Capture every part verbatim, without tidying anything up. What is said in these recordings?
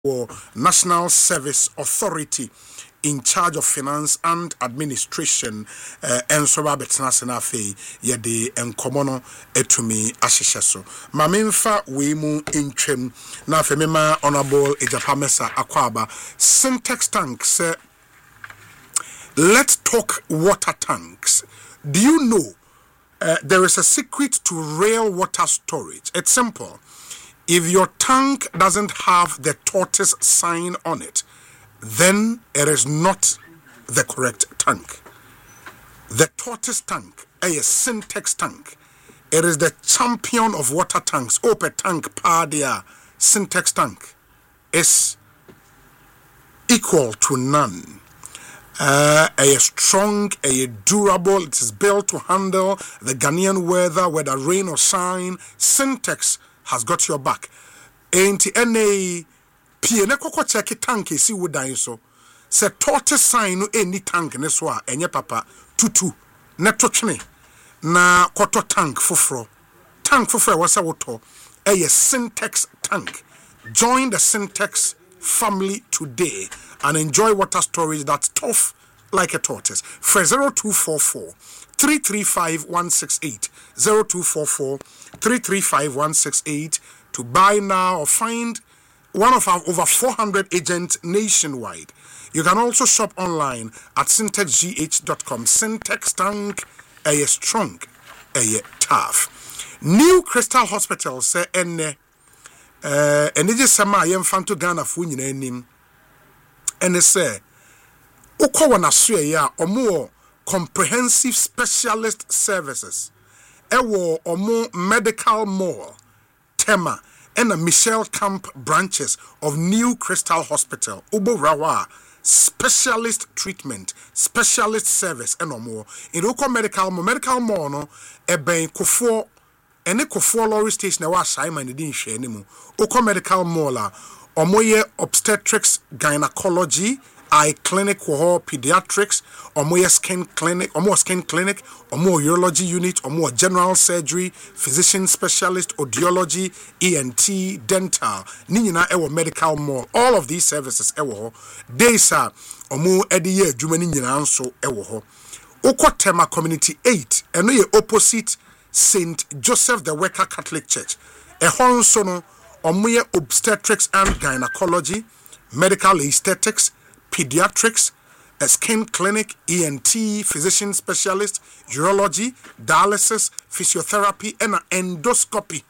or National Service Authority in charge of finance and administration and so Robert Nasanafe yede enkomono etumi ahyehyɛ so ma memfa we mu intwem na afa mema honorable Ejapamesa Akwaba Syntex tank say let's talk water tanks. Do you know uh, there is a secret to rail water storage? It's simple. If your tank doesn't have the tortoise sign on it, then it is not the correct tank. The tortoise tank, a Syntex tank, it is the champion of water tanks. Open tank padia Syntex tank is equal to none. Uh, a strong, a durable. It is built to handle the Ghanaian weather, whether rain or shine. Syntex has got your back. Ain't any piene koko check tank si wodan so. Se tortoise sign no any tank ne so a enye papa tutu ne totwene na koto tank foforo. Tank foforo wasa woto a Syntex tank. Join the Syntex family today and enjoy water storage that's tough like a tortoise. For zero two four four, three three five, one six eight, zero two four four, three three five, one six eight to buy now or find one of our over four hundred agents nationwide. You can also shop online at syntex g h dot com. Syntex tank, a strong, a tough. New Crystal Hospital say ene Uh, and it is sama yem fanto Ghana fu nyina anim and they say ukọ wana sue ya omo comprehensive specialist services ewo omo medical mall tema and a Michelle Camp branches of New Crystal Hospital ubo rawa specialist treatment specialist service and omo in ukọ medical mall medical mall no eben kofo ene kofo lorry station wa Simon ne din hwe animu oko medical mall a omoye obstetrics gynecology eye clinic wo pediatrics omoye skin clinic omo skin clinic omo urology unit omo general surgery physician specialist audiology E N T dental ni nyina e wo medical mall. All of these services e wo days a omo edi ye adwuma ni nyina nso e wo ho oko Tema community eight eno ye opposite Saint Joseph the Worker Catholic Church. A honsono omuye obstetrics and gynecology, medical aesthetics, pediatrics, a skin clinic, E N T, physician specialist, urology, dialysis, physiotherapy, and endoscopy.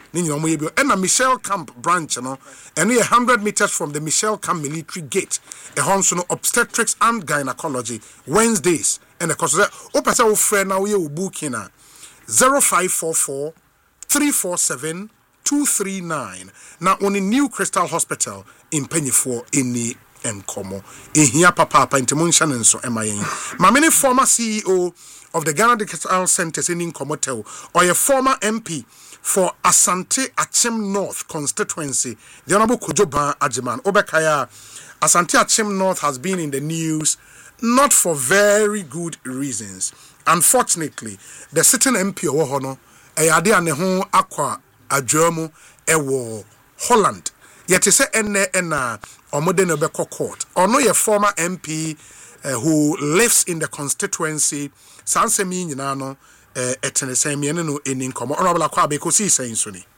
And a Michelle Camp branch, you know, and a hundred meters from the Michelle Camp military gate. A honsono obstetrics and gynecology. Wednesdays, and a consider open friend now you booking zero five four four, three four seven, two three nine. Now on a New Crystal Hospital in Pennyfor in the Encomo. In here papa Pentimunction and so am I. My many former C E O of the Ghana Digital Centers in Incomotel or a former M P for Asante Achem North constituency, the Honorable Kojoba Ajiman Obekaya. Asante Achem North has been in the news not for very good reasons. Unfortunately, the sitting M P of Hono, a ade ane ho akwa adwamu ewo Holland. Yet say enne ena omode no beko court. Ono ye former M P uh, who lives in the constituency. Sansemi nyina no etenesemi ene no eni nkomo. Honorable Akwa be ko si saying so ni.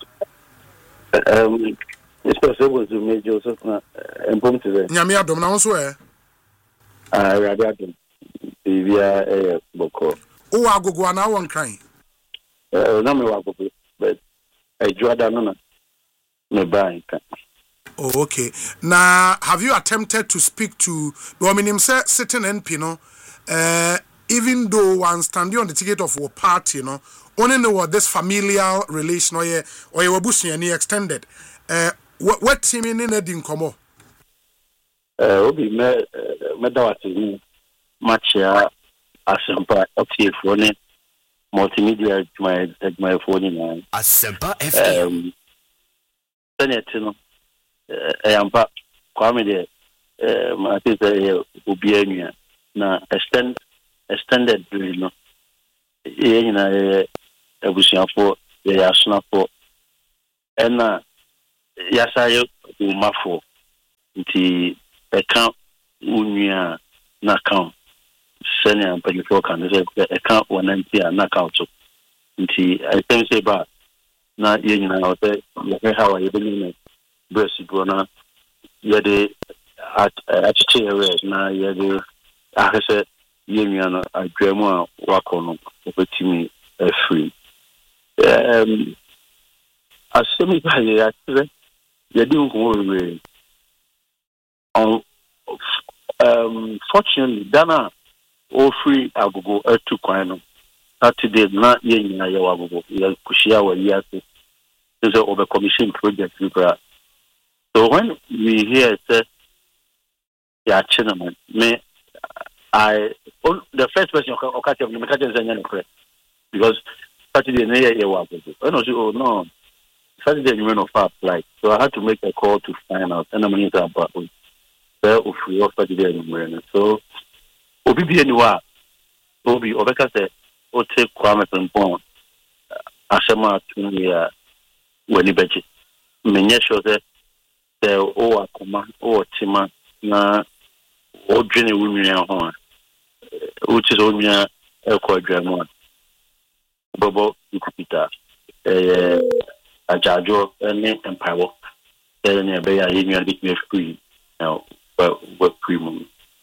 Um this person was me Joseph na empom today. Nyame adom na won so e. Ah, radio adom. Via eh boko. O agogo na won kan. Eh na me wa boko but I joada no na me buy kan. Oh, okay. Now, have you attempted to speak to the woman say sitting N P no? Uh, even though one standing on the ticket of our party, you know, only know what this familial relation or ye or ye wabushi any extended. Uh, what what team in the din komo? Uh, obi me me dawati match ya asempa update phone multimedia my my phone na asempa F M. Um, senator no. Ayampa kwame de eh ma te say obi anua na extend extended bill no e nyina e abusuafo e asonafo ena yasayo umafo nti ɛka unia na account senior and people can account one empty and account so nti I think say ba na ye nyina o say ye how you been breast na ye de at at na ye de ahese ye nua no adwamu a wakono obetimi free um asemi ba ye atre ye di nko we on um fortunately dana all free agogo etu kwan no Saturday na ye nyina ye wagogo ye kushia wa yase so over commission project libra so when we hear say ya chinama me I on, the first person o ka tell me me ka tell say correct because Saturday na ye ye wagogo I know say oh no Saturday you went off flight so I had to make a call to find out and I'm going to about there of free of Saturday anywhere so obi bi eniwa obi obeka say o take Kwame Pempon asema tunu ya wani beji menye sure say the o akoma o tima na o dwene wunua ho o ti so nua ekwadwamu bobo ikupita eh ajajo ene empawo ene be ya yinua dik me free now what premium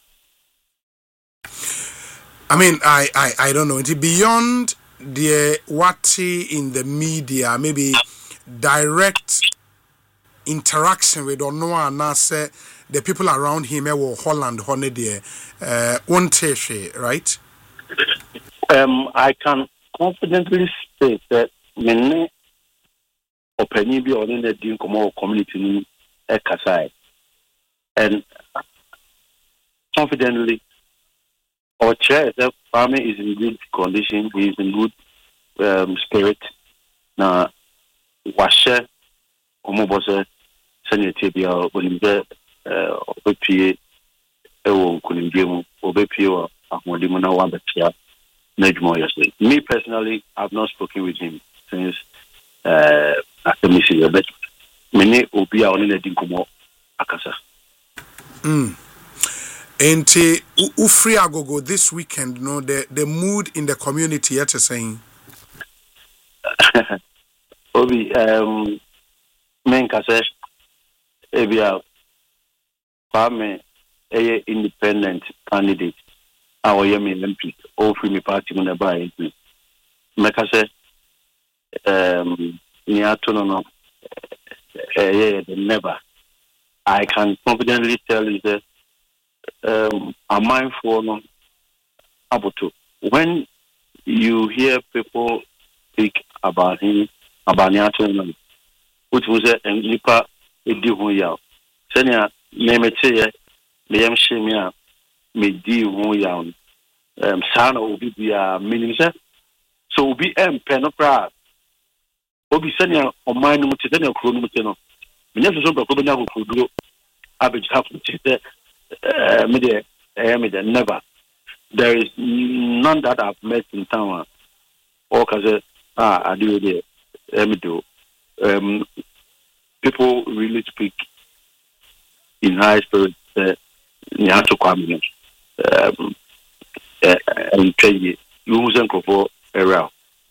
I mean, I, I, I don't know. It's beyond the what in the media, maybe direct interaction with Onoa and say the people around him were Holland, Holiday, uh, Onteshe, right? Um, I can confidently say that many opinion be on the Dinkomo community Ekasai, and confidently. Our chair that farmer is in good condition, he is in good um, spirit. Now, washer, Omobose, Senior Tibia, Olimbe, Opie, Ewo, Kulimbium, Obepio, Ahmodimona, Wambatia, Nejmo yesterday. Me personally, I've not spoken with him since uh, after missing but many Obia only letting come out, Akasa. Mm. And Ufri Agogo this weekend, no, the, the mood in the community, yet saying. Obi, um, men kase, ebia, Kwame, a independent candidate, our young M P, all free me party when I buy it. Mekase, um, Niatono, eh, never. I can confidently tell you that. Um, I'm mindful of Abuto. When you hear people speak about him, about Niato, which was a Nipa Edihuya, Senia, Nemete, Liam Shemia, Medi Huyan, um, Sana Obibia, Minister. So be M. Penopra, Obi Senia, or mine, Mutino, Krumutino. Minister of Kobina could do average half of Uh, media, uh, media, never. There is none that I've met in town. Or because ah, I do it. Let me do. Um, people really speak in high spirits. You have to come in. Um, and tell you, you mustn't go for a row.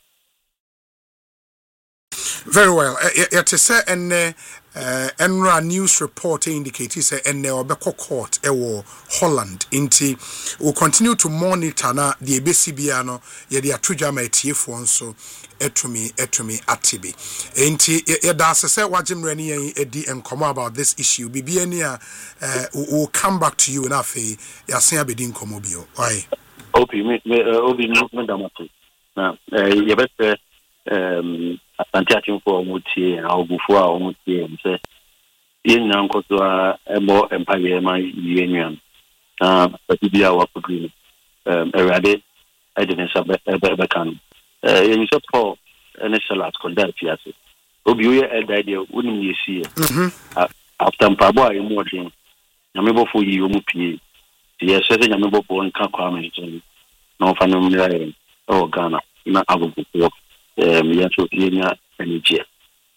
Very well. It is a and uh, Enra news report indicates say and Obeko court ewo Holland. Inti will continue to monitor na the A B C biano ye the atuja ma etie fo so etumi etumi atibi. Inti ye da say wajim reni yen edi enkomo about this issue. Bibi ani a will come back to you na fe ya sen abedi nkomo bio. Why? Obi me obi no ndamatu. Na ye best um Antiatin for Muti and Augufua or Muti and say, in Uncle to a more empire, my union, um, but to be our agreement. Um, a ready, I didn't have a better can. In support, and a salad condemned Fiasi. Obi, you had the idea, wouldn't you see? After Pabo, I'm watching. I'm able for you, Mupi. Yes, I think I'm able for one can't no family or Ghana, not Abu. Um, yes, Yenya and Nigeria.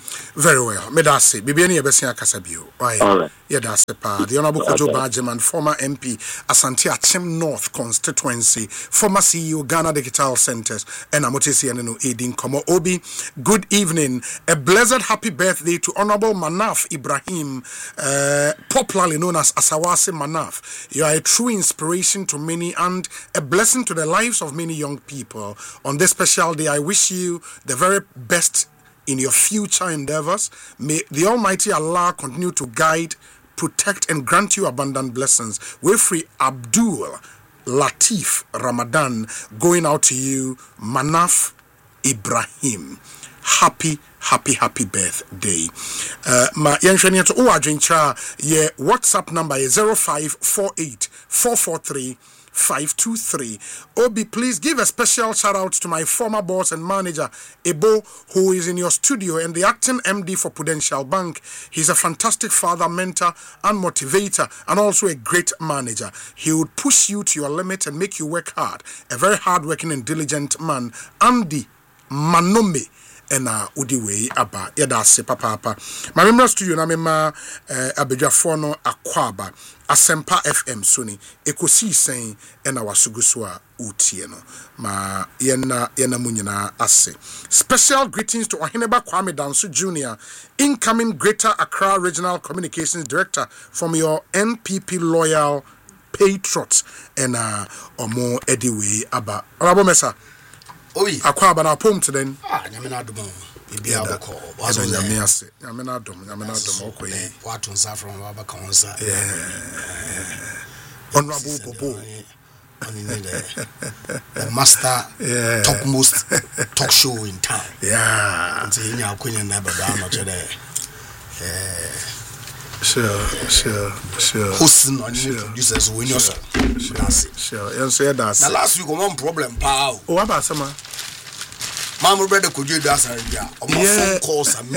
Very well. Me da se. Bibi any ebesi akasa bio. Why? All right. Yeah, that's the part. The Honorable Kojo Bajeman, former M P, Asante Achim North constituency, former C E O, Ghana Digital Centers, and Amotesi Aneno Edin Komo Obi. Good evening. A blessed happy birthday to Honorable Manaf Ibrahim, uh, popularly known as Asawase Manaf. You are a true inspiration to many and a blessing to the lives of many young people. On this special day, I wish you the very best in your future endeavors. May the Almighty Allah continue to guide, protect, and grant you abundant blessings. We're free Abdul Latif Ramadan going out to you, Manaf Ibrahim. Happy, happy, happy birthday. Uh, ma yenshani to o adwencha ye WhatsApp number is zero five four eight four four three five two three. Obi, please give a special shout out to my former boss and manager, Ebo, who is in your studio and the acting M D for Prudential Bank. He's a fantastic father, mentor, and motivator, and also a great manager. He would push you to your limit and make you work hard. A very hardworking and diligent man, Andy Manome. Ena udi wei aba yeda se papa papa ma memra studio na mema eh, abedwafo no akwaba Asempa F M Sony ekosi sen ena wasuguso a utie no ma yena yena munyina ase. Special greetings to Oheneba Kwame Danso Junior, incoming Greater Accra Regional Communications Director from your N P P loyal patriots ena omo ediwe aba Honorable Mesa. Oi, akwaba na pom teden. Ah, nyamena adom. Bibia boko. Wazo nyame ase. Nyamena adom, nyamena adom okoye. Watu nsa from baba kansa. Yeah. Honorable Bobo. On the, the master yeah. topmost talk show in town. Yeah. And say nya akonya na baba no chede. Eh Sure, sure, sure. Hosting on you producers when you so. Sure. You say that. The last week one problem pa. Oh, what about some? Mama brother could you do that area? On my phone calls and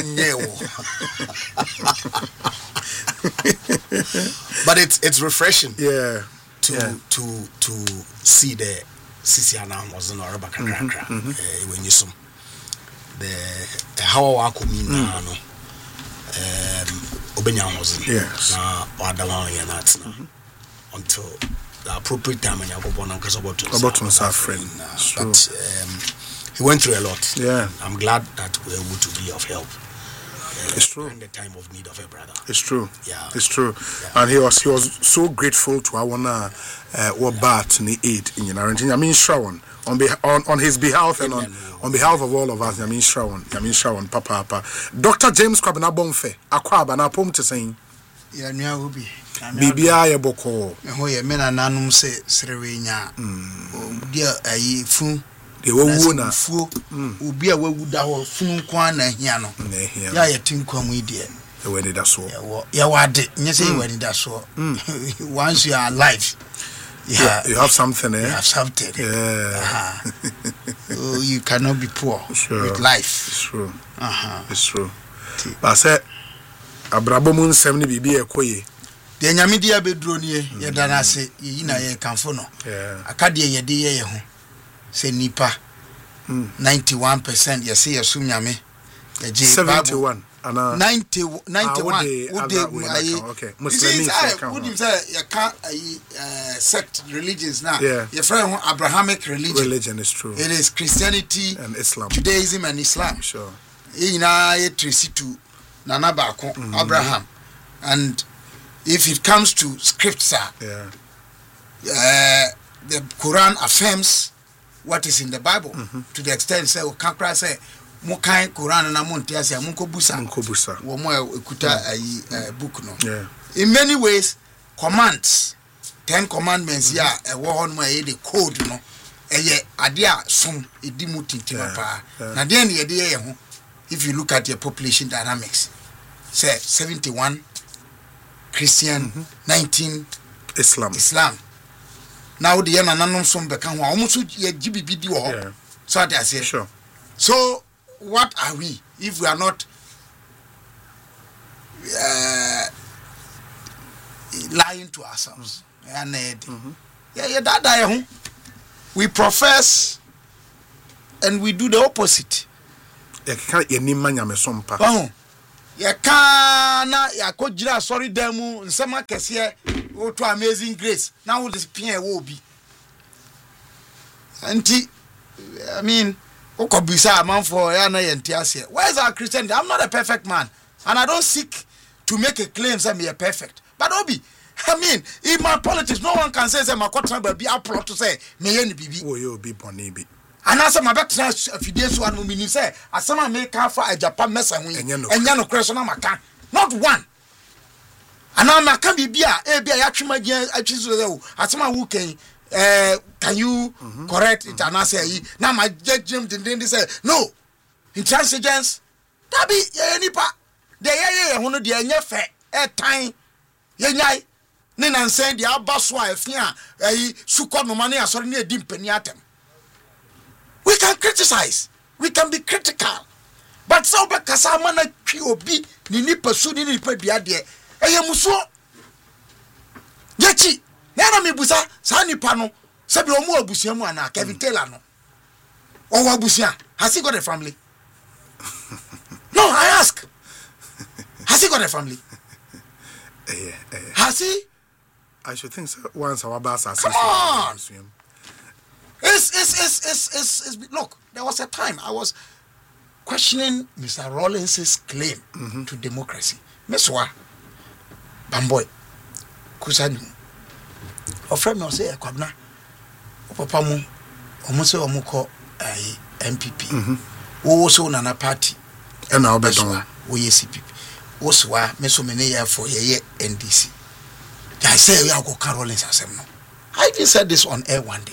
but it's it's refreshing. Yeah. To yeah. to to see the Sisiana was in Araba Kakra when you some the how I come in now no um Obenya was yes na wadawa ya na until the appropriate time when you go on because about to about to our friend but um he went through a lot. Yeah, I'm glad that we're able to be of help. Uh, it's true. In the time of need of a brother. It's true. Yeah, it's true. Yeah. And he was he was so grateful to our uh what bat in the aid in United. I mean, Sharon on behalf on, on his behalf and on, on behalf of all of us. I mean, Sharon. I mean, Sharon. Papa, Papa. Doctor James Kwabena Bonfe. Akwaba na pom te saying. Ya nua obi. Bibia ye boko. Ho ye mena nanum se serewenya. Dia ayi fun de wawu na fu obi a wawu da ho fun kwa na hia no. Ya ye tinkwam ide. E we da so. Ya wade. Nye say we da so. Once you are alive. Yeah, you have something, eh? You have something. Yeah. Uh-huh. Oh, you cannot be poor sure. with life. It's true. Uh-huh. It's true. But I said, Abrabo mun seventy bibi ekoye. The nyamidi abedro nie ye dana se yi na ye kanfo no. Yeah. Akade ye de ye ye ho. Se nipa ninety-one percent ye se ye sum nyame. Ye je seventy-one. Ana ninety ninety-one would they okay Muslims would you say you can't uh, sect religions now. Yeah. Your friend Abrahamic religion. Religion is true. It is Christianity and Islam. Judaism and Islam. Sure. Ina ye trace to Nana Bako Abraham. And if it comes to scripture, yeah. Uh, the Quran affirms what is in the Bible mm-hmm. to the extent say Kakra say Mokai Quran na Montiasia Munko Busa Munko Busa Womo Ekuta a book no. Yeah. In many ways, commands, Ten Commandments, mm-hmm. yeah, a war on my the code no. A ye adia sum idimuti timapa. Na den ye de if you look at your population dynamics, say seventy-one Christian, mm-hmm. nineteen Islam. Islam. Now the yana nanom som beka ho almost ye G B B di wo. So that I say. Sure. So what are we if we are not uh, lying to ourselves? Mm-hmm. Yeah, yeah, that die. We profess and we do the opposite. yɛka yɛnima nyameso mpa oh yɛka na yɛakɔgyina asɔre dan mu nsɛm akɛseɛ woto amazing grace na wo pia ɛwɔ obi anti I mean okobisa amanfo ya na yɛnte aseɛ where is our Christian? I'm not a perfect man and I don't seek to make a claim say me a perfect but obi I mean in my politics no one can say say makotra ba bi upload to say me ye ni bibi wo ye obi bone bi anasa mabetra afidie so anu mini say asama me ka fa ajapa mesa ho enya no kre so na maka not one ana maka bibia e bia ya twema gye atwiso o asama wo kan eh can you mm-hmm. correct it and say yi na ma judgem dindin say no intransigence that be ye nipa de ye ye ho no de enya fe e tan ye nyai ne nansen de abaso a afia ayi suko no mane asori ne edi mpani atem. We can criticize, we can be critical, but so be kasa mana twi obi ni nipa su ni nipa bia de eye muso yechi na na mebusa sa nipa no se bi omu abusia mu ana Kevin Taylor no o wa abusia has he got a family? No, I ask, has he got a family? Eh, eh. Has he? I should think so. Once our boss has come on. It's, it's, it's, it's, it's, it's, look, there was a time I was questioning Mister Rawlings's claim mm-hmm. to democracy. Meswa, Bamboy, Kusani, or friend me say, Kwabna, Papa mu, almost almost call a M P P. Who also nana party, and now better. We C P P. Also, Meso Menea for ye N D C. I say we are go Carolins asem no. I even said this on air one day.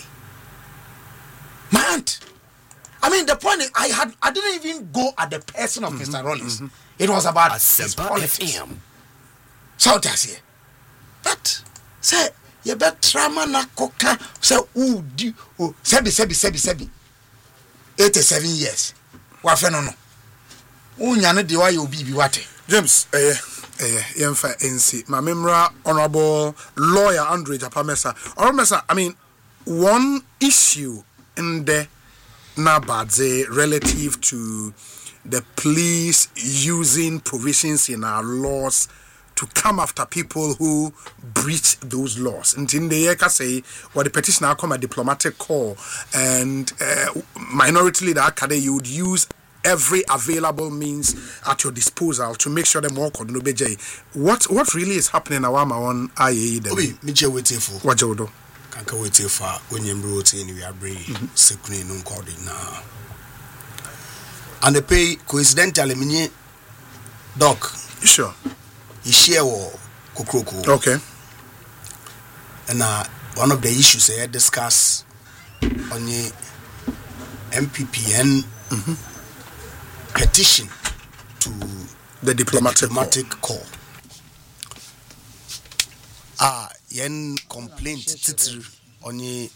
My aunt. I mean the point is I had I didn't even go at the person of mm-hmm. Mister Rawlings. Mm-hmm. It was about his politics. South Asia. But say you bet trauma na koka say who do oh sebi sebi sebi sebi eighty-seven years. Wa fe no no. Unya ne de wa you bi bi wate. James eh eh yemfa N C my memra honorable lawyer Andre Japamesa Mesa. I mean one issue in the Nabadze relative to the police using provisions in our laws to come after people who breach those laws. And in the year, say, what the petitioner come a diplomatic call and uh, minority leader academy, you would use every available means at your disposal to make sure them walk on Nobeje. What what really is happening in Awama on I A E? Obi, Miche waiting for what Jodo? Kanka waiting for when you wrote in we are bringing secretary non cording now. And the pay coincidentally, mini doc. Sure. He share war Kokroko. Okay. And uh, one of the issues I discuss on the M P P N. Mm-hmm. Petition to the diplomatic, the diplomatic call. Ah, yen complaint title on the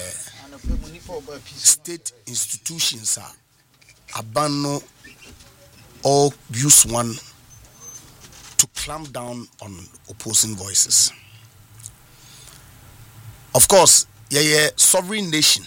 state institutions are abandon or use one to clamp down on opposing voices. Of course, yeah, yeah, sovereign nation,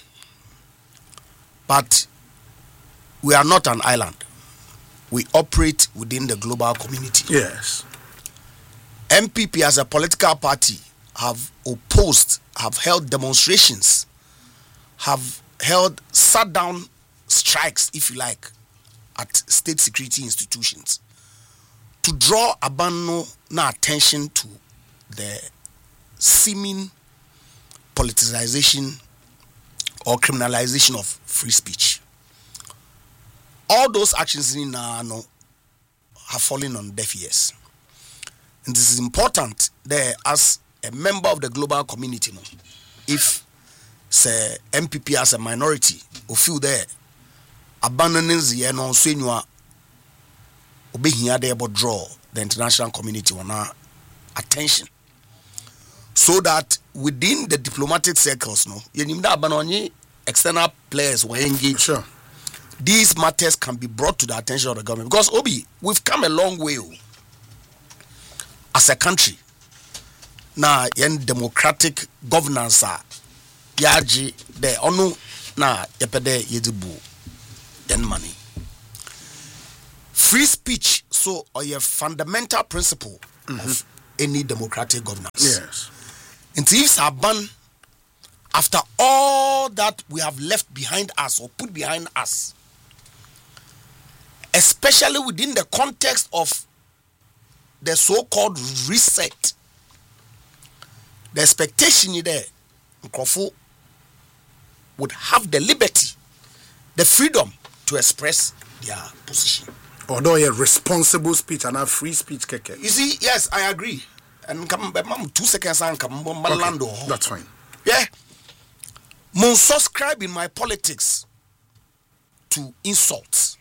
but we are not an island. We operate within the global community. Yes. M P P as a political party have opposed, have held demonstrations, have held sat down strikes, if you like, at state security institutions to draw abandon attention to the seeming politicization or criminalization of free speech. All those actions in Nano have fallen on deaf ears. And this is important there as a member of the global community. No? If say M P P as a minority or feel there abandoning the no so you are obe here there but draw the international community on our attention. So that within the diplomatic circles, no, you need to external players were engaged. Sure. These matters can be brought to the attention of the government because Obi, we've come a long way as a country. Now, yen democratic governance are yaji de onu na yepede yedibu yen money. free speech so or a fundamental principle mm-hmm. of any democratic governance. Yes. And if Saban, after all that we have left behind us or put behind us, especially within the context of the so-called reset, the expectation is there, Nkrofo would have the liberty, the freedom to express their position. Although a responsible speech and a free speech, keke. You see, yes, I agree. And come, two seconds and come, okay, that's fine. Yeah, mon subscribe in my politics to insults,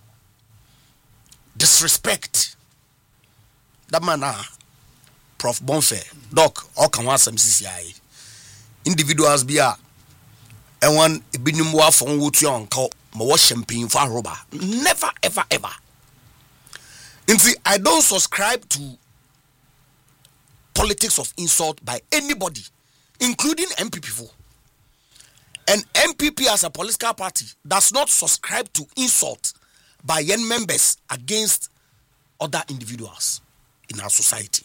disrespect. That man, ah, Prof Bonfair, Doc, all can want some C C I. Individuals be a and one binimwa from what you call more champagne for rubber. Never, ever, ever. And see, I don't subscribe to politics of insult by anybody, including M P P four. And M P P as a political party does not subscribe to insult by young members against other individuals in our society.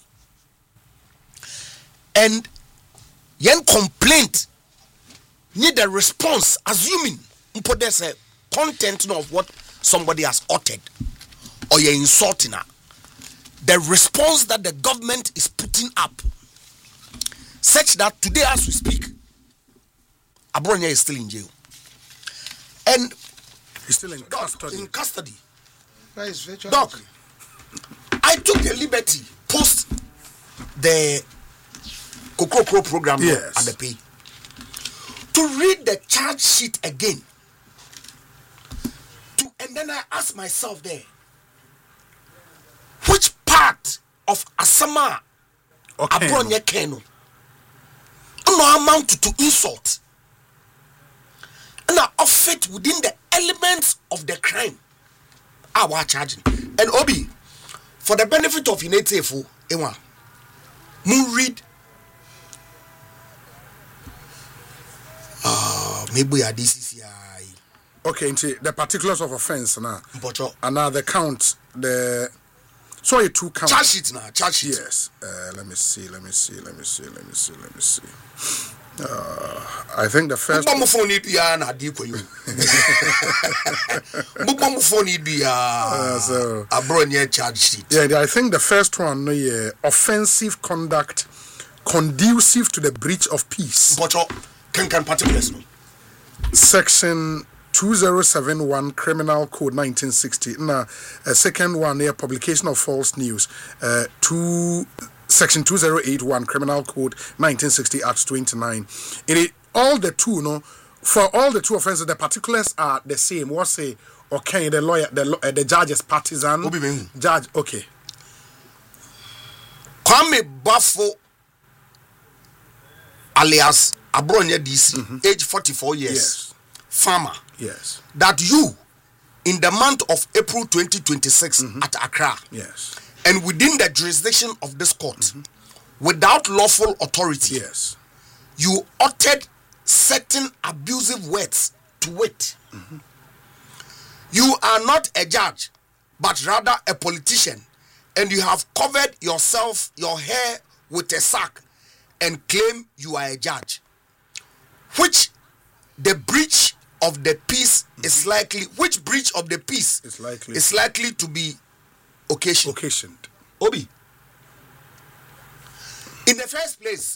And young complaint need a response, assuming there's a content of what somebody has uttered or you're insulting her. The response that the government is putting up, such that today as we speak, Abronya is still in jail. And he's still in Doc, custody. In custody. Doc, Doc, I took the liberty post the Kokoro program yes. at the pay to read the charge sheet again. To and then I asked myself there, which part of Asama okay. Abronya Keno no amount to, to insult and I offered within the elements of the crime I was charging. And Obi, for the benefit of Inetefo, Ewa, mu read uh maybe a D C C I. Okay, into the particulars of offense now. Mpocho. And now the count, the so a two count. Charge sheet now, charge sheet. Yes. Uh, let me see, let me see, let me see, let me see, let me see. Uh, I think the first Mubamo phone need be an adiko you. Mubamo phone need be a so Abronya charge sheet. Yeah, I think the first one, no, yeah, offensive conduct conducive to the breach of peace. Mpocho, can can particulars no. Section two thousand seventy-one Criminal Code nineteen sixty. Now, a second one here, publication of false news. Uh, two Section two thousand eighty-one Criminal Code nineteen sixty Act twenty-nine. In it, all the two, no, for all the two offenses, the particulars are the same. What say? Okay, the lawyer, the uh, the judge is partisan. Judge, okay. Kwame Bafo, alias Abronya D C, mm-hmm. age forty-four years, yes. farmer. Yes. That you, in the month of April twenty twenty-six, mm-hmm. at Accra, yes, and within the jurisdiction of this court, mm-hmm. without lawful authority, yes, you uttered certain abusive words to wit. Mm-hmm. You are not a judge, but rather a politician, and you have covered yourself, your hair, with a sack, and claim you are a judge, which the breach of the peace mm-hmm. is likely. Which breach of the peace is likely is likely to be occasioned? Occasioned. Obi. In the first place,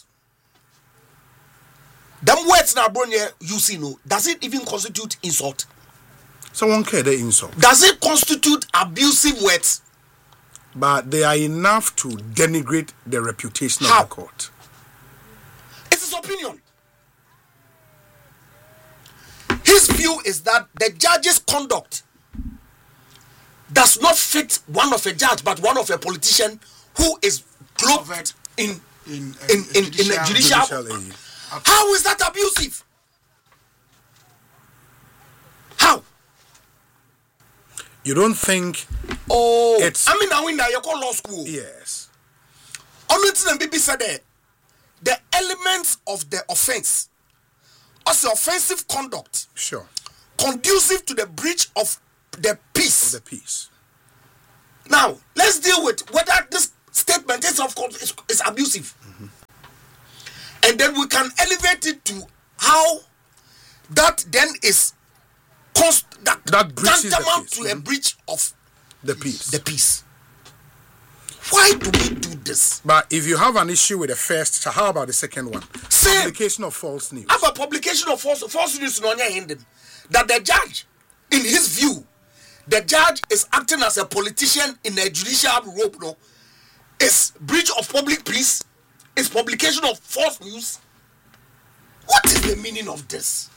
them words now, Abronya, you see, no, does it even constitute insult? Someone care the insult. Does it constitute abusive words? But they are enough to denigrate the reputation How? of the court. It's his opinion. His view is that the judge's conduct does not fit one of a judge, but one of a politician who is clothed in in in, in, in, in a judicial. judicial How is that abusive? How? You don't think? Oh, it's, I mean, I mean, you call law school. Yes. Only thing B B said that the elements of the offense, also offensive conduct, sure, conducive to the breach of the peace. Of the peace. Now, let's deal with whether this statement is, of course, is, is abusive. Mm-hmm. And then we can elevate it to how that then is cost that, that tantamount to mm-hmm. a breach of the peace. The peace. Why do we do this? But if you have an issue with the first, how about the second one? Same. Publication of false news. Have a publication of false, false news on your hand. That the judge, in his view, the judge is acting as a politician in a judicial robe. No, is breach of public peace, is publication of false news. What is the meaning of this?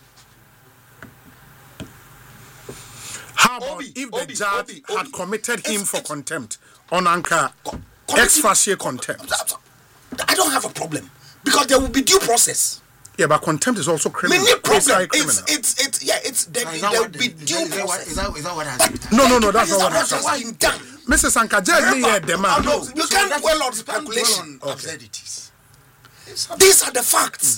How about Obi, if the Obi, judge Obi, had Obi. committed him It's- for it's- contempt on Anchor, Co- ex committing- facie contempt? I don't have a problem because there will be due process. Yeah, but contempt is also criminal. Many problem. Quasi It's criminal. it's it's yeah. It's there, Is there that will what be the- due is that what- process. is that- is that what has No, no, no, that's That not what is happened. what has been done. Missus Sanka, judge me here, the Oh, man. no, you can't that's- dwell on you can't dwell speculation. on absurdities. These are the facts.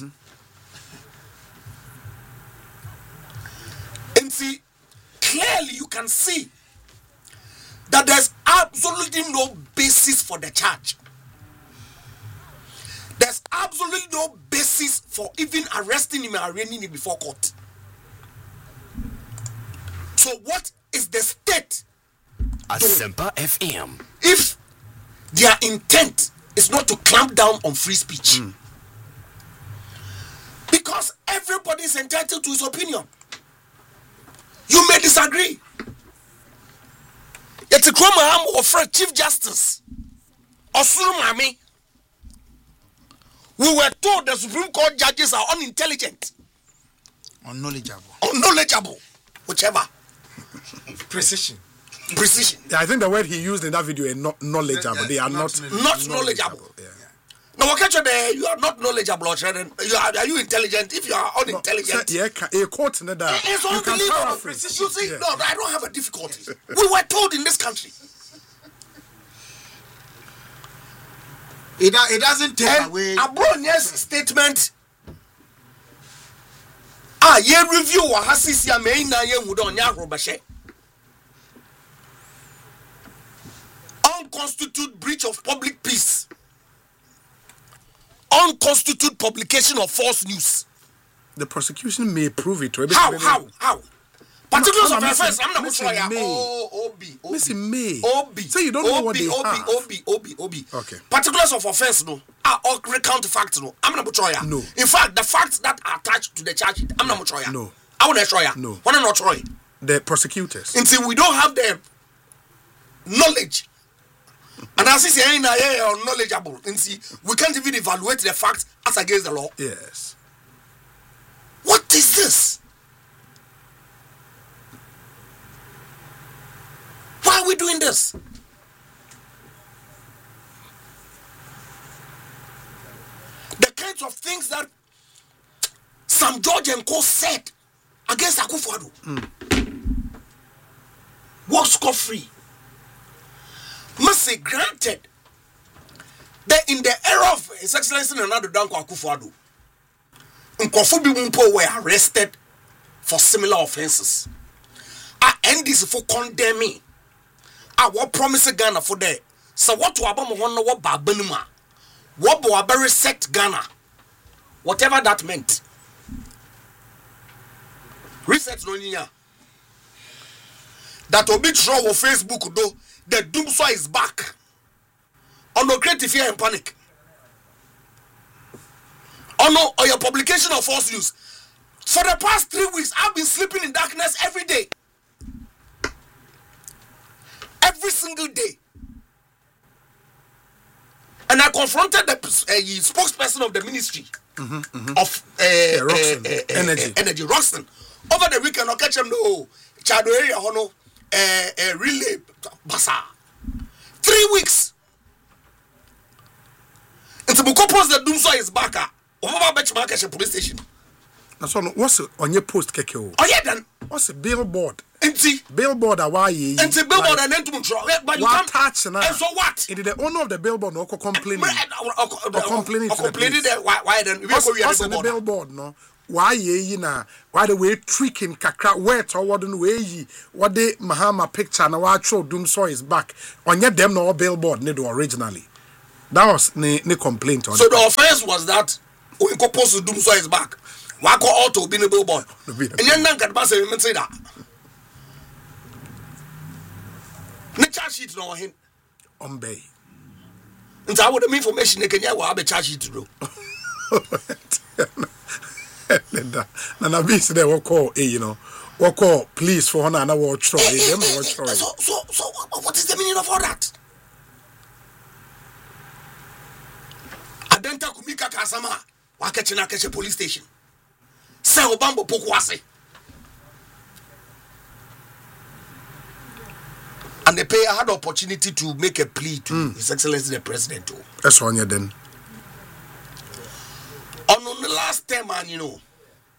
And see, clearly you can see that there's absolutely no basis for the charge. There's absolutely no basis for even arresting him and arraigning him before court. So what is the state Asempa F M. if their intent is not to clamp down on free speech? Mm. Because everybody is entitled to his opinion. You may disagree. Yet a Kromaham or Chief Justice Osuru Mami. We were told the Supreme Court judges are unintelligent, Unknowledgeable. unknowledgeable, whichever. Precision. Precision. Yeah, I think the word he used in that video is not knowledgeable. Yeah, They are not not, Not knowledgeable. Yeah. Now, what catch you? You are not knowledgeable, or you are, are you intelligent? If you are unintelligent, So, yeah, ca- a quote in there. it's You can unbelievable. paraphrase. You see, Yeah. no, I don't have a difficulty. We were told in this country. It, do- it doesn't take And away. Abronia's statement. Ah, ye review wa hasisi ya mei na ye wudo nya agrobashe. Unconstituted breach of public peace. Unconstituted publication of false news. The prosecution may prove it. to How? How? How? Particulars No, of I'm offense. missing- I'm not missing sure. Yeah. May. Oh, O B. O B. Missing May. O B. So you don't know what they O B, have. O B, O B, O B. Okay. Particulars of offense, no. Ah, or recount facts, no. I'm not sure. No. In fact, the facts that are attached to the charge, I'm not sure. No. I want to show you. No. One not sure. The prosecutors. Until we don't have the knowledge. And as I say, ain't I knowledgeable. And see, we can't even evaluate the facts as against the law. Yes. What is this? Why are we doing this? The kinds of things that Sam George and Co said against Akufo-Addo mm. was scot-free. Must say granted that in the era of His Excellency Nana Danko Akufo-Addo, Nkrofo bi mpo were arrested for similar offences. Ah, N D C for condemning. Ah, what promise Ghana for there? So what to abamo hono what babanuma? What bo abere set Ghana? Whatever that meant. Research no niya. That obi throw on Facebook though. The doomsday is back. On no creative fear and panic. On no or your publication of false news. For the past three weeks, I've been sleeping in darkness every day. Every single day. And I confronted the uh, spokesperson of the ministry mm-hmm, mm-hmm. of uh, yeah, Roxton, uh, uh, Energy. Uh, Energy, Roxton. Over the weekend, I'll catch him no Chado area, hono, uh, uh, relay, basa. Three weeks. And to post the doomsday is back. Over benchmark police station. That's all. What's it on your post, Keke? Oh, yeah, then. What's a billboard? Empty. Billboard, why ye? Empty billboard and then to control. But you What can't. touch now? And so what? It is the owner of the billboard no complaining. Or complaining to the complaining police. that why why then we What's go what's in the billboard. billboard no? why ye na why the way tricking kakra wet or what the way ye what the Mahama picture na what show doom saw is back on yet them no billboard need originally. That was the the complaint on so the, the offense was that we supposed to doom saw is back. Why go auto be the billboard? And then nan got pass and say that. Ne charge sheet no him on bay. And I would have information they can yeah will have a charge sheet to do. Na na be say they will call eh you know what call police for na na watch show eh them watch show. So so so what is the meaning of all that? Adenta kumika kasama wakachina keshe police station. Say obambo pokwase. And the payer had the opportunity to make a plea to mm. His Excellency the President too. That's on you then. On, on the last term, man, you know,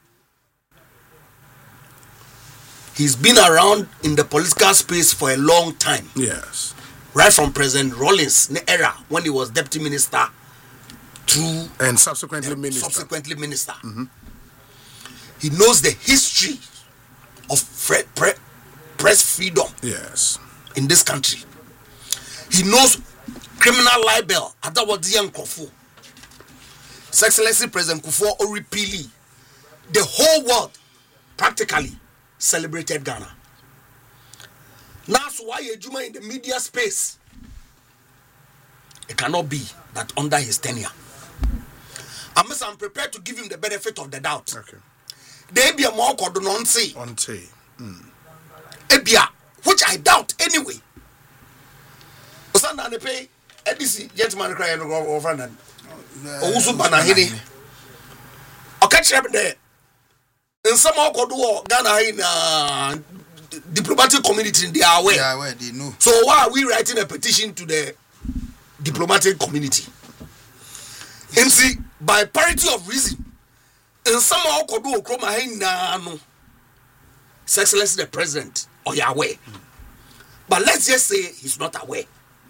he's been around in the political space for a long time. Yes. Right from President Rawlings' era when he was deputy minister to and subsequently minister. Subsequently minister. Mm-hmm. He knows the history of fre- pre- press freedom. Yes. In this country, he knows criminal libel. That was the young Kufuor. His Excellency President Kufuor Oripili, the whole world practically celebrated Ghana. That's why a Juma in the media space, it cannot be that under his tenure. Unless I'm prepared to give him the benefit of the doubt. Okay. There be a more called Nonsi. Nonsi. Ebia. Which I doubt anyway. Osanda ne pay edisi gentleman cry no go over nan. Owusu banahini. Okachire be in some okodo Ghana in uh, diplomatic community they are aware. They are aware, they know. So why are we writing a petition to the diplomatic community? And see, by parity of reason, in some okodo okroma hin no. His Excellency the President or you're aware. But let's just say he's not aware.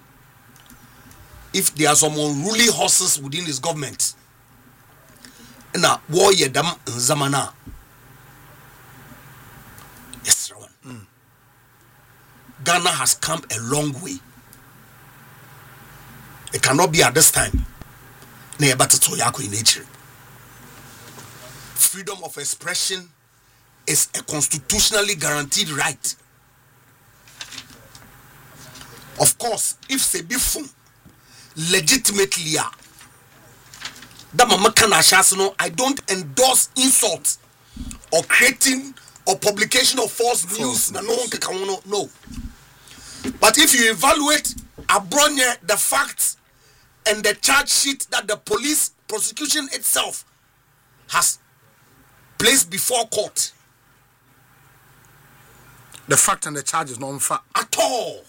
If there are some unruly horses within his government, now war ye dam zamana. Yes, mm. Ghana has come a long way. It cannot be at this time. Freedom of expression is a constitutionally guaranteed right. Of course, if Sebifun legitimately are, I don't endorse insults or creating or publication of false, false news. No, no, no. But if you evaluate Abronye, the facts and the charge sheet that the police prosecution itself has placed before court, the fact and the charge is not unfair at all.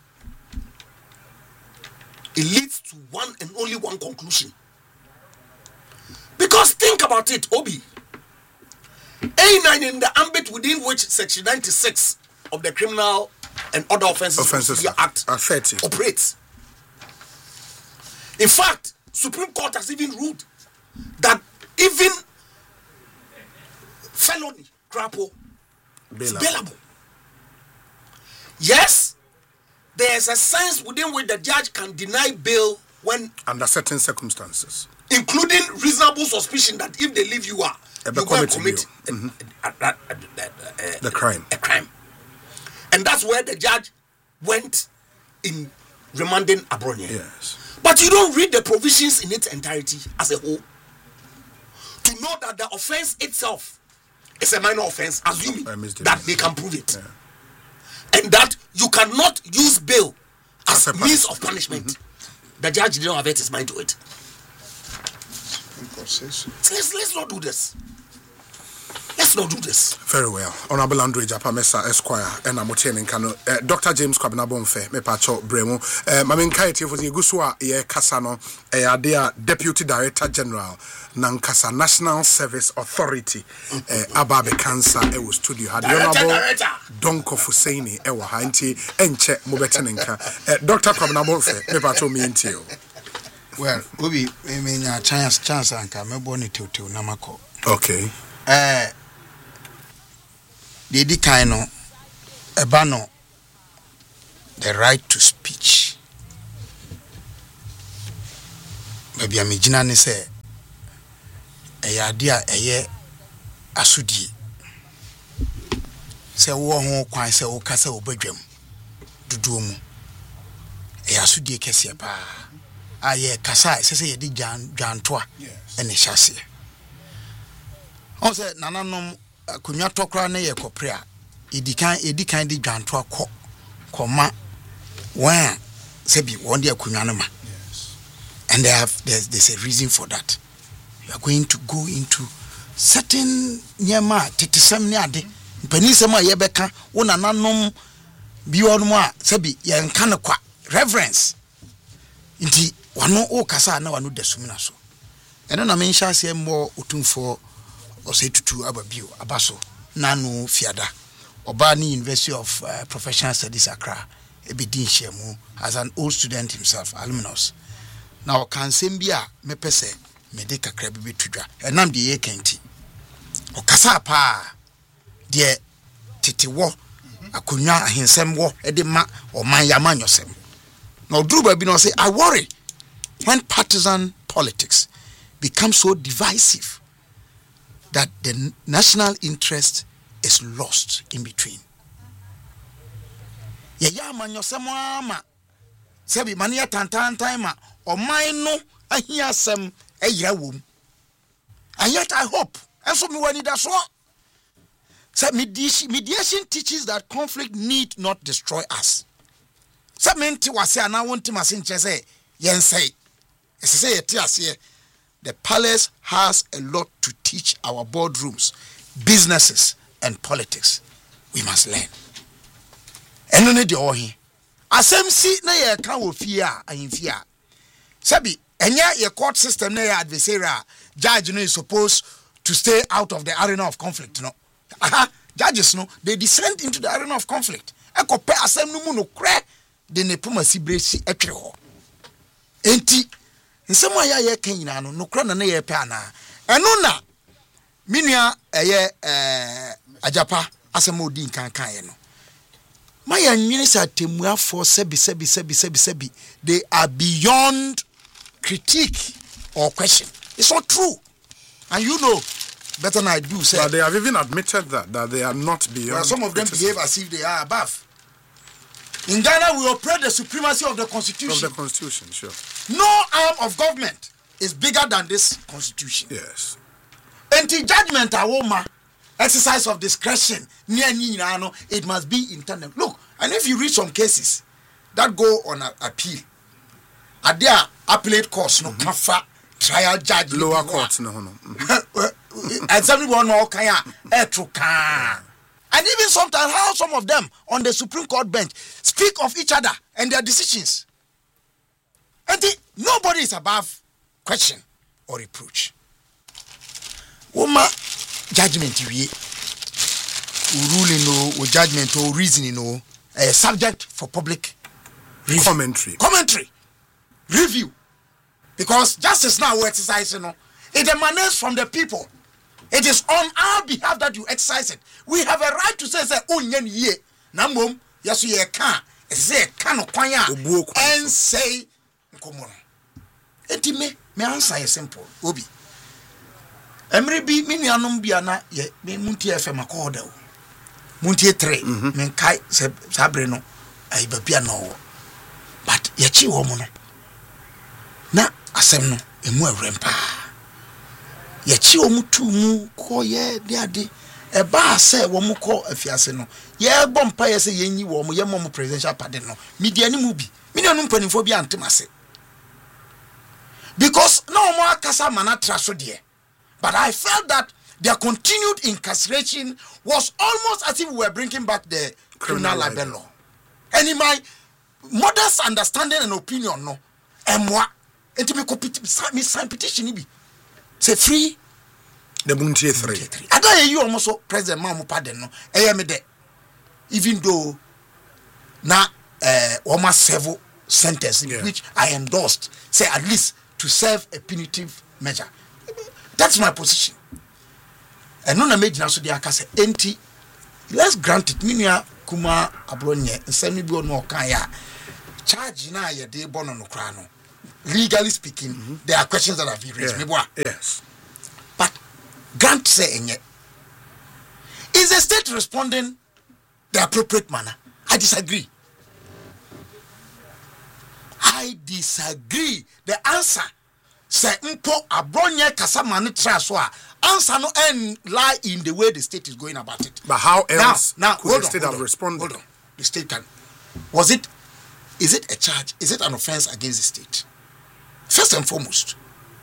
It leads to one and only one conclusion. Because think about it, Obi. A nine in the ambit within which Section ninety-six of the Criminal and Other Offences, Offenses Act Act operates. In fact, Supreme Court has even ruled that even felony, crapo, is bailable. Yes, there is a sense within which the judge can deny bail when under certain circumstances, including reasonable suspicion that if they leave you are you go and commit a, mm-hmm. a, a, a, a, a, the crime, a crime, and that's where the judge went in remanding Abronye. Yes, but you don't read the provisions in its entirety as a whole to know that the offense itself is a minor offense, assuming that they can prove it. Yeah. And that you cannot use bail as, as a means of punishment. Mm-hmm. The judge didn't have his mind to it. So let's, let's not do this. Let's not do this. Very well. Honorable Andre Japamesa Esquire and I'm in Kano. Uh, Doctor James Kwabena Bonfe, me pacho Bremo. Uh, Mamin Kaiti for the Gusua ye Kasano, a dear Deputy Director General, Nankasa National Service Authority, uh, Ababe Kansa, Ewo Studio. Had Honorable Donko Fusaini, Ewa Hanti, Enche Mubetenenka. Doctor Kwabena Bonfe, me pacho me intio. Well, Obi, I mean, a chance, chance, Anka, me born it to Namako. Okay. eh the di kind no eba no the right to speech. Maybe I'm imagining say a idea a year asudi. Say wo ho kwan say wo kasa wo badwam dudu mu. E asudi kese ba. Aye kasa say say yedi jan jantoa ene hyase. On say nananom kunwa tokra na ye kopre a edikan edikan di jantoa ko koma wan say bi won de kunwa no ma. And they have there's there's a reason for that. You are going to go into certain nyama tetisem ne ade. Penisema yebeka wona nanom biwonmo a sebi yenka ne kwa reverence nti wano o kasa na wano dasumina so eno na menhya ase mbo otumfo osetutu ababio abaso nanu fiada oba ni University of uh, Professional Studies Accra ebedin hyemu as an old student himself alumnus now kan sembia mepese medika krabi betudwa enam de ye kenti o kasa pa de tete wo akonwa ahensem wo e de ma o man yama nyosem now druba bi no say I worry when partisan politics become so divisive that the national interest is lost in between. Ya yama nyosem ama sebi mania tantan time o man no ahiasem e yira wom. And yet I hope and so me wani da so. So mediation, mediation teaches that conflict need not destroy us. So menti wase ana wonti masinche say yen say say say the palace has a lot to teach our boardrooms, businesses and politics. We must learn. Eno ne de ohi. Asem si na ye kan wo fie a ahimfie a. Sabi enya ye court system na ye adversarial judge no is supposed to stay out of the arena of conflict no. Aha, judges no they descend into the arena of conflict. Ekope asem no mu no kre de ne pomasi bresi etwe ho. Enti nsem aya ye kan nyina no no kra na na ye pe ana. Eno na minua eye eh ajapa asem odi nkan kan ye no. Maya nwini sa temuafo sebi sebi sebi sebi sebi they are beyond critique or question. It's not true. And you know better than I do say. But they have even admitted that that they are not beyond. Well, some of them criticism. Behave as if they are above. In Ghana, we operate the supremacy of the constitution. Of the constitution, sure. No arm of government is bigger than this constitution. Yes. Anti-judgment, awoma, exercise of discretion, it must be internal. Look, and if you read some cases that go on a, appeal, are there appellate courts, no, mm-hmm. trial judge, lower courts, no, no. Mm-hmm. And everyone know kaya etruka. And even sometimes how some of them on the Supreme Court bench speak of each other and their decisions. And the, nobody is above question or reproach. Woma judgment we ruling no or judgment or reasoning no a subject for public review. commentary. Commentary. Review. Because justice now we exercise you know, it emanates from the people. It is on our behalf that you exercise it. We have a right to say, say, oh, yen ye, namum, yes, ye can, say, can of kwanya, and say, come on. And me, me answer is simple, Obi. Emre bi, mini anum biana, ye, me munti F M accordo. Munti tre, men kai, sabreno, I be no. But ye chi woman. Na, asem no, emu rempa. Ye chi omutu mu ko ye de ade e ba se wo mu ko afiase no ye bom pa ye se ye nyi wo mu ye mom presidential pardon no media ni mu bi media no mpanifo bi antemase because no mo akasa mana traso de but I felt that their continued incarceration was almost as if we were bringing back the criminal libel law. And in my modest understanding and opinion no emwa enti me copy me sign petition bi say free the Muntie three. I don't you almost President Mamu pardon no. I am there. Even though na uh almost several sentence in yeah. which I endorsed, say at least to serve a punitive measure. That's my position. and no na megyina so de aka say enti let's grant it minia kuma abronye nsemi bi ono kan ya charge na ye de bono no kra no legally speaking mm-hmm. there are questions that have been raised yeah. me boy yes but grant say enye is the state responding the appropriate manner? I disagree. I disagree. The answer say mpo abronye kasama no traswa answer no and lie in the way the state is going about it. But how else now, now, could the on, state have responded? Hold on. The state can. Was it? Is it a charge? Is it an offense against the state? First and foremost.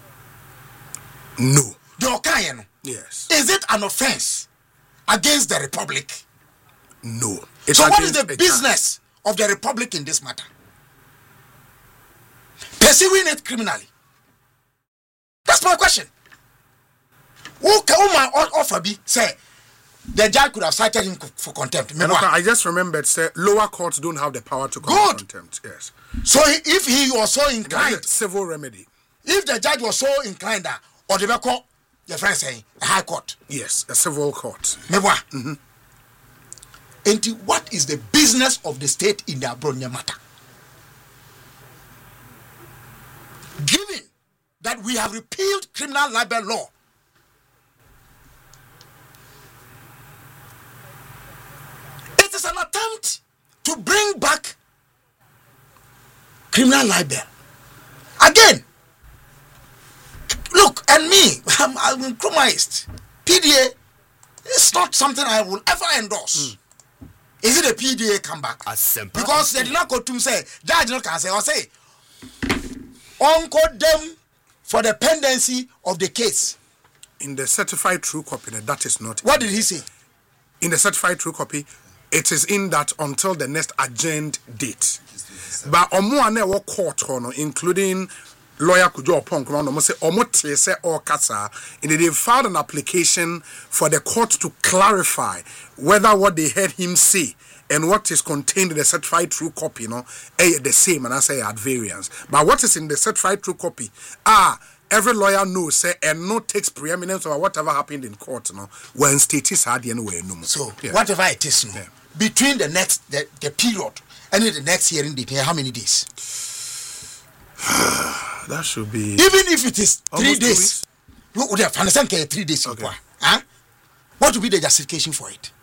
No. The Okayeno. Yes. Is it an offense against the Republic? No. It's so what is the business charge of the Republic in this matter? Pursuing it criminally. That's my question. Who can offer be say the judge could have cited him for contempt? And okay, I just remembered, say lower courts don't have the power to commit contempt. Yes. So he, if he was so inclined, civil remedy. If the judge was so inclined, that or the court, your friend saying a high court. Yes, a civil court. Mm-hmm. And what is the business of the state in the Abronia matter? Given that we have repealed criminal libel law, it is an attempt to bring back criminal libel. Again, look, and me, I'm, I'm a criminalist. P D A is not something I will ever endorse. Mm. Is it a P D A comeback? Because they did not go to say, judge no can say, or say, uncle them for the pendency of the case. In the certified true copy, that is not. What did he say? In the certified true copy, it is in that until the next adjourned date. But omo ane court hono, including lawyer Kujo Pong, omo say omo tese or kasa, and they filed an application for the court to clarify whether what they heard him say and what is contained in the certified true copy, you know, are the same, and I say at variance. But what is in the certified true copy, ah, every lawyer knows, say, and no takes preeminence over whatever happened in court, you know, when state is hard anyway, no more. So, yeah. Whatever it is, no, yeah. Between the next, the, the period, and the next hearing date, how many days? That should be. Even if it is three days, you would have understand three days. Okay. Huh? What would be the justification for it?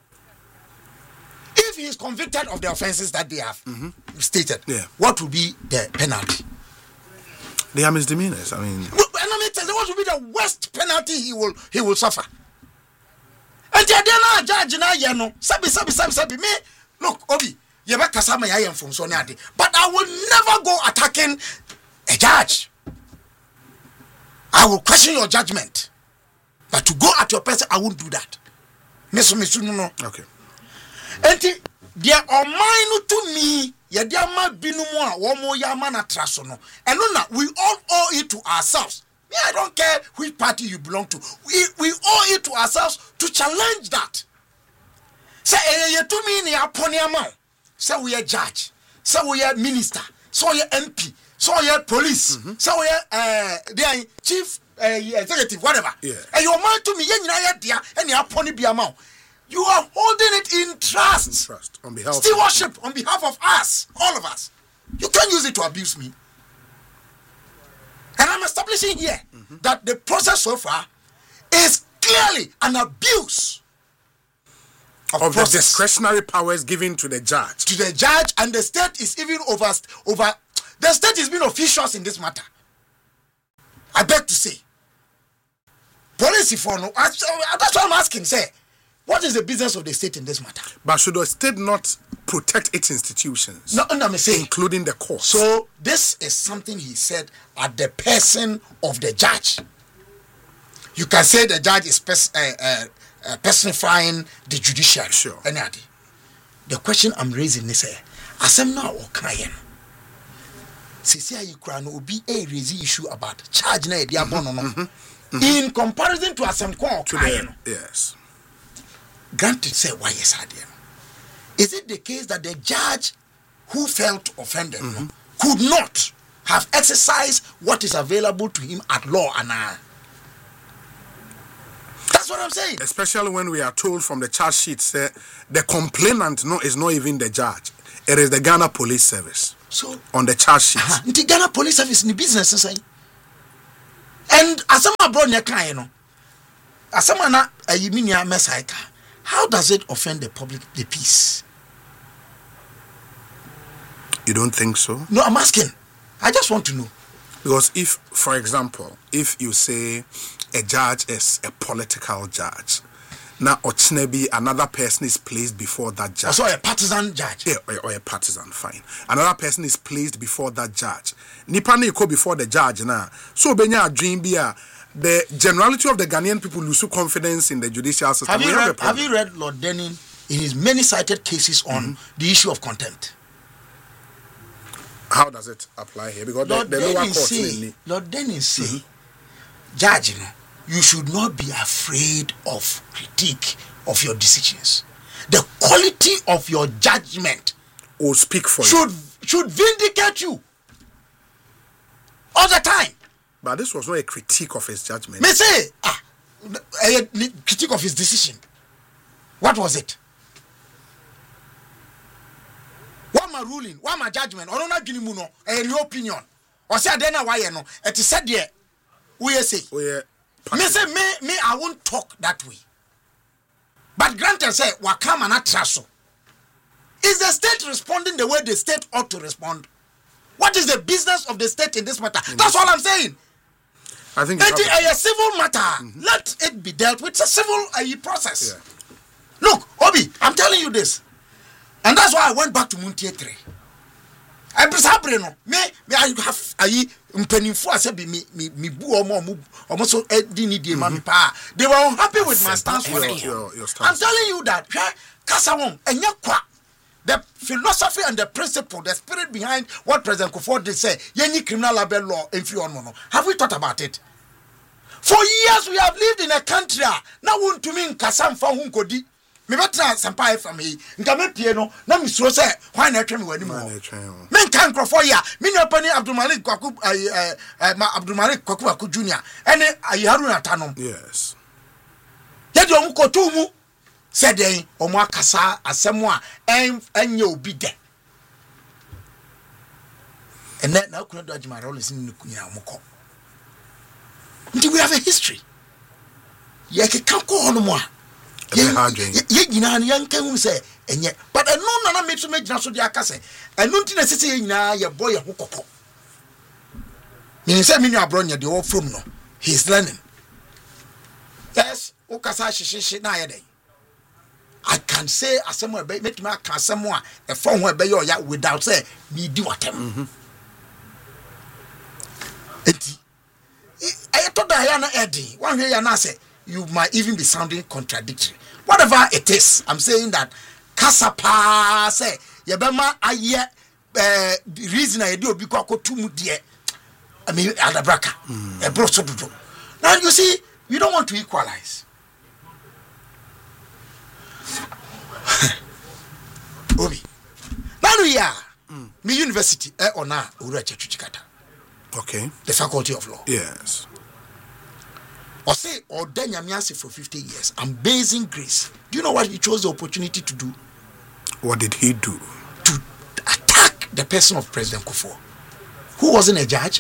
If he is convicted of the offenses that they have mm-hmm. stated, yeah. What would be the penalty? They are misdemeanors. I mean, well, and I mean, what would be the worst penalty he will he will suffer? And they are judge now, you know, sabi sabi sabi sabi me. Look, Obi, you better kasama ya from so nyadi. But I will never go attacking a judge. I will question your judgment. But to go at your person, I won't do that. Miss Miss no no. Okay. And they are mine to me. Ya dia ma binumu a wo mo ya ma na traso no. And no na we all owe it to ourselves. Me, I don't care which party you belong to. We we owe it to ourselves to challenge that. Say eh ye to me ni aponi ama. Say we are judge. Say we are minister. So we are M P. So we are police. Mm-hmm. So we are uh the chief uh, executive whatever. Yeah. And your man to me ye nyina ye dia and ya aponi bi ama. You are holding it in trust. In trust. On behalf Stewardship on behalf of us, all of us. You can't use it to abuse me. And I'm establishing here mm-hmm. that the process so far is clearly an abuse of, of the discretionary powers given to the judge. To the judge, and the state is even over, over the state is being officious in this matter. I beg to say. Policy for no, that's what I'm asking, say. What is the business of the state in this matter? But should the state not protect its institutions? No, no, I'm saying, including the court. So this is something he said at the person of the judge. You can say the judge is pers- uh, uh, uh, personifying the judiciary. Sure. The question I'm raising is, asem na o crying. Sisi ayi kura no obi a raise issue about charge na e dia bono no. In comparison to asem kwa o crying. Yes. Granted, say why is that? Is it the case that the judge who felt offended mm-hmm. could not have exercised what is available to him at law and uh, that's That's what I'm saying. Especially when we are told from the charge sheet, say, the complainant no, is not even the judge. It is the Ghana Police Service. So on the charge sheet. Uh-huh. The Ghana Police Service in the business inside. And as someone brought your car, you know, as someone a yiminia messaika, how does it offend the public, the peace? You don't think so? No, I'm asking. I just want to know. Because if, for example, if you say a judge is a political judge, now Ochnebi, another person is placed before that judge. Also a partisan judge. Yeah, or, or a partisan, fine. Another person is placed before that judge. Nipa ne ko before the judge now. So benya dream bia the generality of the Ghanaian people lose confidence in the judicial system. Have you, read, have, have you read Lord Denning in his many cited cases on mm-hmm. the issue of contempt? How does it apply here? Because Lord the, the lower court say, Lord Denning say, mm-hmm. Judge, you know, you should not be afraid of critique of your decisions. The quality of your judgment will speak for should, you. Should vindicate you all the time. But this was not a critique of his judgment. May say, ah, a critique of his decision. What was it? What my ruling? What my judgment? Or not giving muno a your opinion? Or say then why you know? It is said there. We say. Oh yeah. Me say me me I won't talk that way. But granted say wakama na traso. Is the state responding the way the state ought to respond? What is the business of the state in this matter? Mm-hmm. That's all I'm saying. I think it's a, a civil matter. Mm-hmm. Let it be dealt with. It's a civil uh, process. Yeah. Look, Obi, I'm telling you this. And that's why I went back to Muntie three. I'm happy no. Me, me I have I mpenimfo ase be me me me bu omo omo so edi ni die ma me pa. They were unhappy with my stance for it. I'm telling you that kasa won enye kwa. The philosophy and the principle, the spirit behind what President Kufuor did say, yenny criminal libel law in Fionmono. Have we thought about it? For years we have lived in a country now want to mean Kasam for whom could me better sampai from me. Nkame piano, na mi so say why na twem wani mo. Men kan crofo ya, me no pani Abdul Malik Kwaku eh eh Abdul Malik Kwaku Kwaku Junior ene Haruna Tanom. Yes. Yedi omu ko tumu said they omo akasa asemo a en enye obi de. And then now could do my role is in Nukunya Moko. Until we have a history. Yeke kanko ono mo. Ye nyina yan kan hu say enye but eno na na me to me gyina so de akase eno nti na sese ye nyina ye boy ye hokoko me say me nu abronya de wo from no he is learning. Yes o kasa hihihie na ye den I can say asemo ebe make me aka asemo a e fo ho ebe ye oya without say me di watem mhm enti e to da ya na edi wan hwe ya na say you might even be sounding contradictory. Whatever it is, I'm saying that Kasapa say Yabema aye uh reason I do because I too much I mean Adabraka. A brosodo. Now you see, we don't want to equalize. Obi. Now we are me university eh or na Ura Chechikata. Okay. The faculty of law. Yes. Or say, or then Yamiasi for fifty years. Amazing grace. Do you know what he chose the opportunity to do? What did he do? To attack the person of President Kufuor, who wasn't a judge.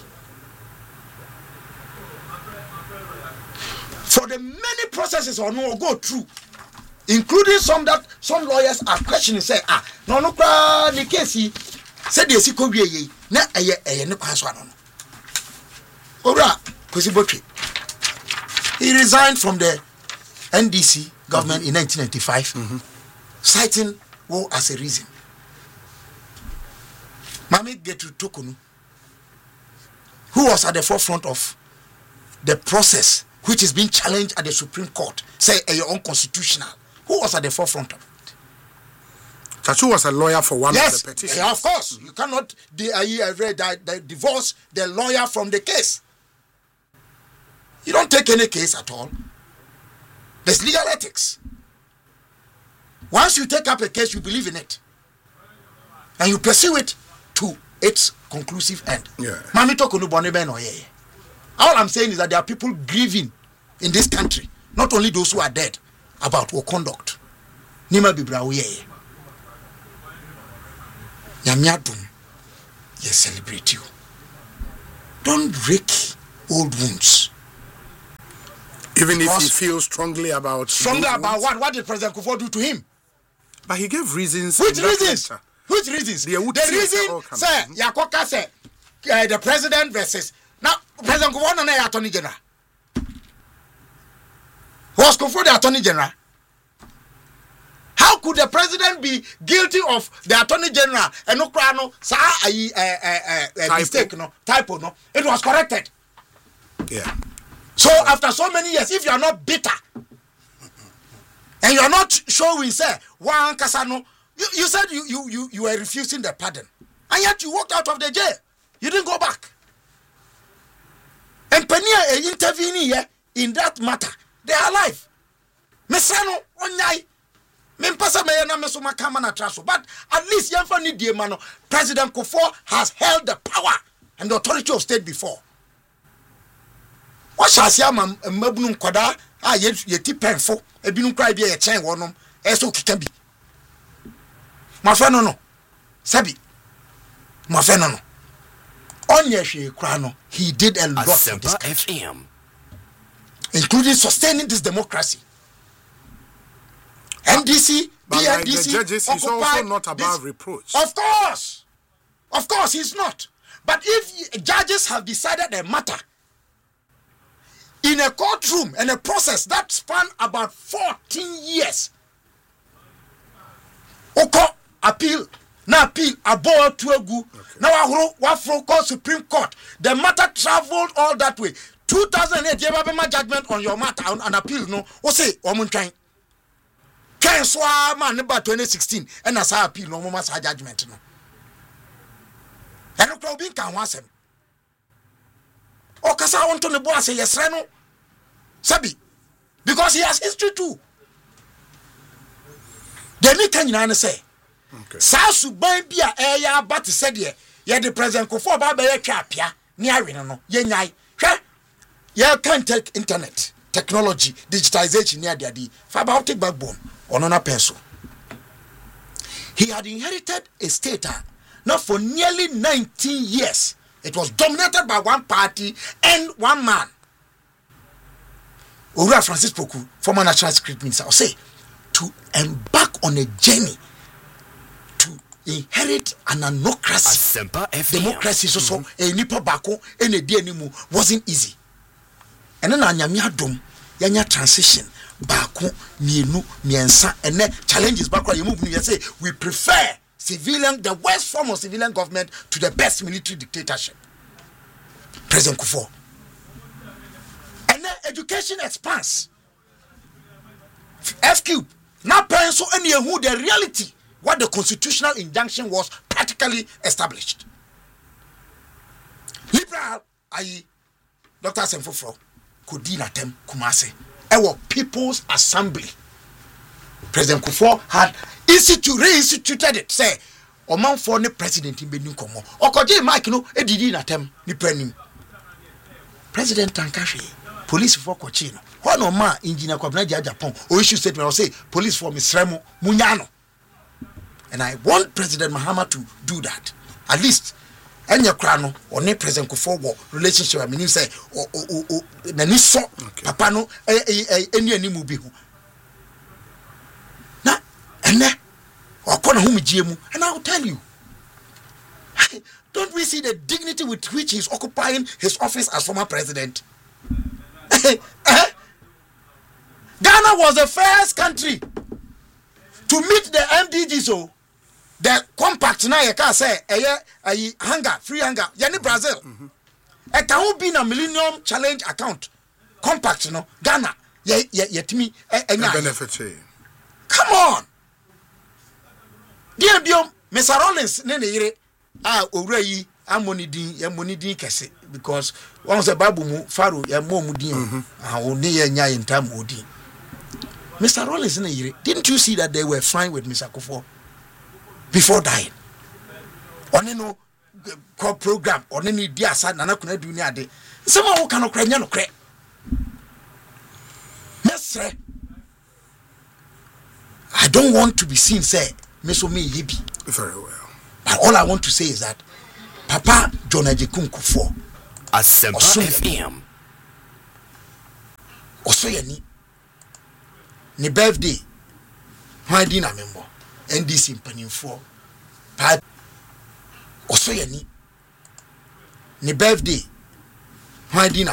For the many processes or no go through, including some that some lawyers are questioning, say, ah, no, no, the case, said the Siko ye, na a a no no. Ora, Kosibotri. He resigned from the N D C government mm-hmm. in nineteen ninety-five, mm-hmm. citing war as a reason. Mami Getru Tokunu, who was at the forefront of the process which is being challenged at the Supreme Court, say your unconstitutional. Who was at the forefront of it? Chachu was a lawyer for one yes, of the petitions. Yeah, of course. Mm-hmm. You cannot de- uh, uh, uh, divorce the lawyer from the case. You don't take any case at all. There's legal ethics. Once you take up a case, you believe in it. And you pursue it to its conclusive end. Yeah. All I'm saying is that there are people grieving in this country not only those who are dead, about our conduct. Nima bibra uyeye. Nyamiadum, yes, celebrate you. Don't break old wounds. Even Because if he feels strongly about strongly those about wounds. what? What did President Kufuor do to him? But he gave reasons. Which in that reasons? letter. Which reasons? The The, Awuti reason, all come. sir, Yakoka said, uh, the president versus now President Kufuor no na attorney general. Was Kufuor the attorney general? How could the president be guilty of the attorney general and no crano sa a uh, uh, mistake no typo no? It was corrected. Yeah. So after so many years, if you are not bitter and you are not showing say one kasano, you, you said you, you you you were refusing the pardon, and yet you walked out of the jail. You didn't go back. And Penia intervening here in that matter. They are alive. Mesano onyai. Mempasa meyana mesoma kama na traso. But at least yamfa ni die mano. President Kufuor has held the power and the authority of state before. What shall say ma mabunu nkoda a ye ti penfo ebinu kra bia ye chen wonom eso kika bi. Ma fe no no. Sabi. Ma fe no no. Onye hwe kra no. He did a lot for this country, F M, including sustaining this democracy. N D C, But like the P N D C, judges, he's also occupied not above this- reproach. Of course. Of course, he's not. But if y- judges have decided a matter in a courtroom and a process that span about fourteen years, Oko appeal, na appeal, abo tuegu, na wahuru, wafro call Supreme Court. The matter traveled all that way. two thousand eight, you have a judgment on your matter, on an appeal, no? O say, omun trying. Can swa man about twenty sixteen and as I appeal no more judgment no. And no bin kan wasem. O kasa on to the boy say yes no. Sabi because he has history too. The me kan nyina say. Okay. Sa suban bia e ya bat said ye ye the president Kufuor ba ba ye twa apia ni awe no ye nyai. Hwe ye can take internet technology digitization near the fiber optic backbone on a pencil. He had inherited a state uh, now for nearly nineteen years. It was dominated by one party and one man. Owura Francis Poku, former National Security Minister, will say to embark on a journey to inherit an anocracy. Asempa F M. Democracy so so a nipa bako and a D N M wasn't easy. And then anyame adom yanya transition bako mienu miensa and then challenges back you move you say we prefer civilian the worst form of civilian government to the best military dictatorship. President Kufuor. And then education expands. F Cube now parents so any who the reality what the constitutional injunction was practically established. Liberal I Doctor Asemfoforo could deal at them Kumase. Our People's Assembly. President Kufuor had institute reinstituted it. Say, Oman for the president in Benin Komo. Okoje Mike no edidi na tem ni prenim. President Tankashi, police for Kochino. One of my engineer Kwabena Japan or issue statement will say police for Misremo Munyano. And I want President Mahama to do that. At least Enya Krano or ne President Kufuor relationship I mean say o o o nani so papa no eh eh eni animu bi ho. Na ene okona hu migiemu and I will tell you. Don't we see the dignity with which he's occupying his office as former president? Ghana was the first country to meet the M D Gs. So the compact now you can say a hunger, free hunger. Yani Brazil. It can be a Millennium Challenge account. Compact, you know. Ghana. Yeah, yeah, yeah. To me, benefit. Come on. Dear Biom, Mister Rollins, nene ah already I'm money din, ya money din kese because once a babu mu faro ya mo mu din ah oni ya nya in time odi. Mister Rollins nene didn't you see that they were fine with Mister Kufuor before dying? Oni no co program oni ni dia sa nana kuna du ni ade. Some wo kan okra nya no kre. Yes, mesre I don't want to be seen say me so me yibi. Very well. But all I want to say is that Papa John Ajikun Kufuor Asempa F M also yani ne birthday hwan di na member N D C mpanimfoɔ pa also yani ne birthday hwan di na